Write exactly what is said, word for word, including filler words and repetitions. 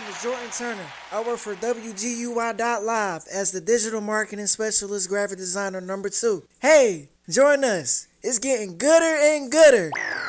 name is Jordan Turner. I work for W G U I dot live as the digital marketing specialist graphic designer number two. Hey, join us. It's getting gooder and gooder.